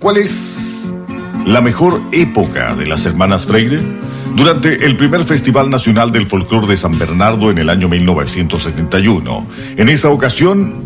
¿Cuál es la mejor época de las hermanas Freire? Durante el primer Festival Nacional del Folclor de San Bernardo en el año 1971. En esa ocasión,